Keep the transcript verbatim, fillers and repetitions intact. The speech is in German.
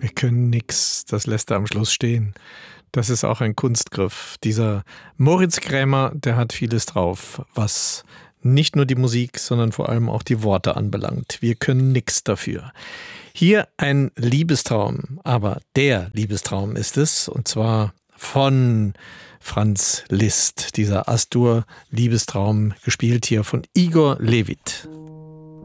Wir können nix, das lässt er am Schluss stehen. Das ist auch ein Kunstgriff. Dieser Moritz Krämer, der hat vieles drauf, was nicht nur die Musik, sondern vor allem auch die Worte anbelangt. Wir können nix dafür. Hier ein Liebestraum, aber der Liebestraum ist es, und zwar von Franz Liszt, dieser Astur-Liebestraum, gespielt hier von Igor Levit.